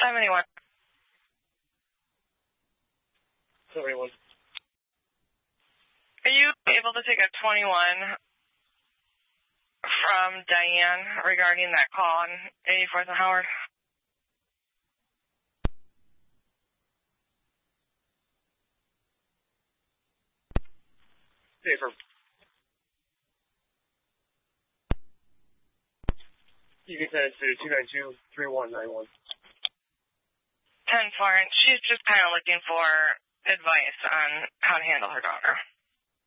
71. 71. Are you able to take a 21 from Diane regarding that call on 84th and Howard? Paper. You can send it to 292-3191. 10-4, and she's just kind of looking for advice on how to handle her daughter.